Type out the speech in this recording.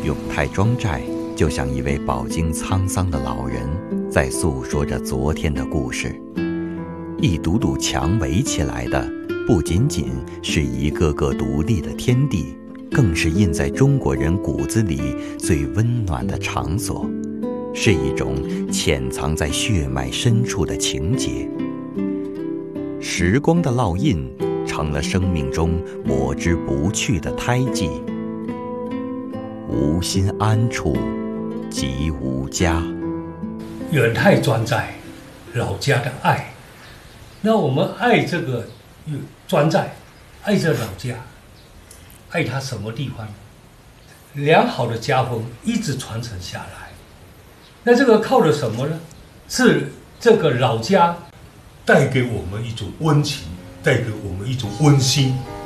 永泰庄寨就像一位饱经沧桑的老人，在诉说着昨天的故事。一堵堵墙围起来的，不仅仅是一个个独立的天地，更是印在中国人骨子里最温暖的场所，是一种潜藏在血脉深处的情结。时光的烙印成了生命中抹之不去的胎记。无心安处即无家。 远泰庄寨，老家的爱。那我们爱这个庄寨，爱这老家，爱它什么地方？良好的家风一直传承下来。那这个靠的什么呢？是这个老家带给我们一种温情，带给我们一种温馨。